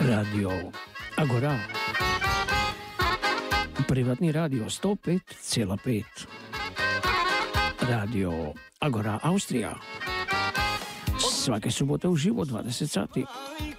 Radio Agora. Privatni radio 105,5. Radio Agora Austrija. Svake subote uživo 20 sati.